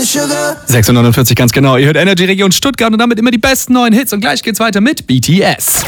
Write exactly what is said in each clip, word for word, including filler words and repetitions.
sechs Uhr neunundvierzig ganz genau. Ihr hört Energy Region Stuttgart und damit immer die besten neuen Hits. Und gleich geht's weiter mit B T S.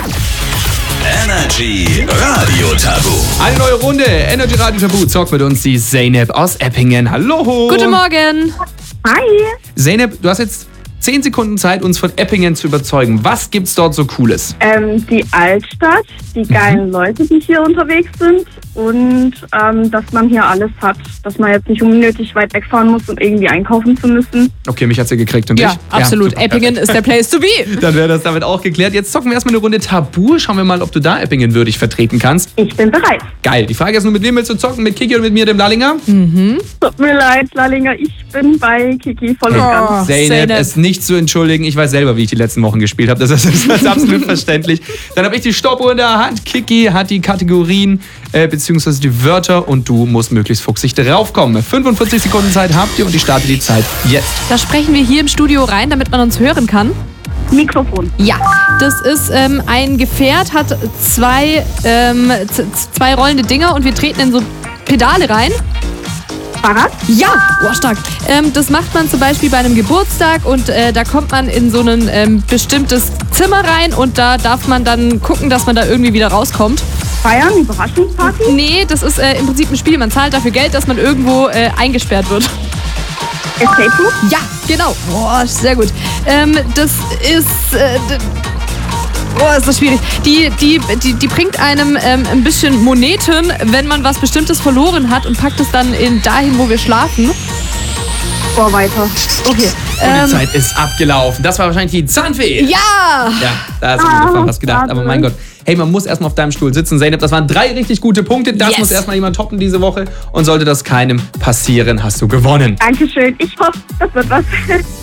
Energy Radio Tabu. Eine neue Runde. Energy Radio Tabu zockt mit uns die Zeynep aus Eppingen. Hallo. Guten Morgen. Hi. Zeynep, du hast jetzt zehn Sekunden Zeit, uns von Eppingen zu überzeugen. Was gibt's dort so Cooles? Ähm, die Altstadt, die geilen Leute, die hier unterwegs sind und ähm, dass man hier alles hat. Dass man jetzt nicht unnötig weit wegfahren muss, um irgendwie einkaufen zu müssen. Okay, mich hat sie gekriegt und Ja, dich? absolut. super, Eppingen perfekt. ist der Place to be. Dann wäre das damit auch geklärt. Jetzt zocken wir erstmal eine Runde Tabu. Schauen wir mal, ob du da Eppingen würdig vertreten kannst. Ich bin bereit. Geil. Die Frage ist nur, mit wem willst du zocken? Mit Kiki oder mit mir, dem Lallinger? Tut mir leid, Lallinger, ich bin bei Kiki voll und ganz. Oh, Zeynep, Zeynep. ist nicht zu entschuldigen. Ich weiß selber, wie ich die letzten Wochen gespielt habe. Das ist, das ist absolut verständlich. Dann habe ich die Stoppuhr in der Hand. Kiki hat die Kategorien äh, bzw. die Wörter und du musst möglichst fuchsig draufkommen. fünfundvierzig Sekunden Zeit habt ihr und ich starte die Zeit jetzt. Da sprechen wir hier im Studio rein, damit man uns hören kann. Mikrofon. Ja, das ist ähm, ein Gefährt, hat zwei, ähm, z- zwei rollende Dinger und wir treten in so Pedale rein. Fahrrad. Ja, oh, stark. Ähm, das macht man zum Beispiel bei einem Geburtstag und äh, da kommt man in so ein ähm, bestimmtes Zimmer rein und da darf man dann gucken, dass man da irgendwie wieder rauskommt. Feiern, Überraschungsparty. Nee, das ist äh, im Prinzip ein Spiel. Man zahlt dafür Geld, dass man irgendwo äh, eingesperrt wird. Escape Room. Ja, genau. Boah, sehr gut. Ähm, das ist... Äh, d- Oh, ist das schwierig. Die, die, die, die bringt einem ähm, ein bisschen Moneten, wenn man was Bestimmtes verloren hat und packt es dann in dahin, wo wir schlafen. Vor weiter. Okay. Und Ähm, die Zeit ist abgelaufen. Das war wahrscheinlich die Zahnfee. ja! Ja, da hast du Ah, ungefähr was gedacht. Aber mein Gott. Hey, man muss erstmal auf deinem Stuhl sitzen. Zeynep, das waren drei richtig gute Punkte. Das Yes. muss erstmal jemand toppen diese Woche. Und sollte das keinem passieren, hast du gewonnen. Dankeschön. Ich hoffe, das wird was.